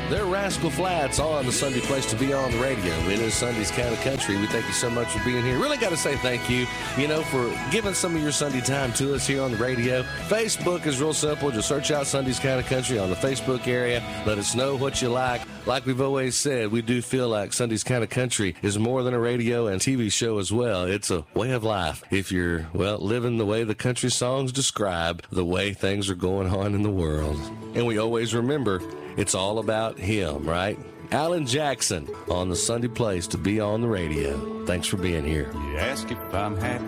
They're Rascal Flatts on the Sunday Place to be on the radio. It is Sunday's Kind of Country. We thank you so much for being here. Really got to say thank you, for giving some of your Sunday time to us here on the radio. Facebook is real simple. Just search out Sunday's Kind of Country on the Facebook area. Let us know what you like. Like we've always said, we do feel like Sunday's Kind of Country is more than a radio and TV show as well. It's a way of life. If you're, living the way the country songs describe the way things are going on in the world. And we always remember, it's all about him, right? Alan Jackson on the Sunday Place to be on the radio. Thanks for being here. You ask if I'm happy.